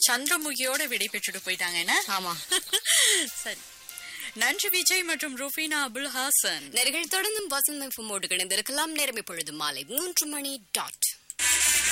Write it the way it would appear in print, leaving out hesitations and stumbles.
சந்திரமுகியோட விடை பெற்றுட்டு போயிட்டாங்க என்ன? ஆமா. சரி, நன்றி விஜய் மற்றும் ருஃபீனா அபுல் ஹாசன். நேர்கள் தொடர்ந்தும் வசந்தம் இணைந்திருக்கலாம். நேரம் இப்பொழுது மாலை 3 மணி.